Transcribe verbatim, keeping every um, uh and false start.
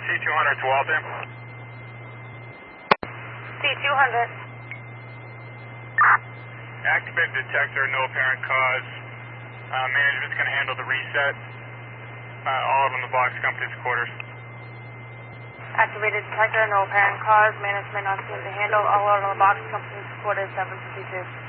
C two hundred to Waltham. C two hundred. Activate detector, no apparent cause. Uh, management's going to handle the reset. Uh, all of them, the box company's quarters. Activated detector, no apparent cause. Management on scene to handle. All out on the box company's quarters, seven fifty-two.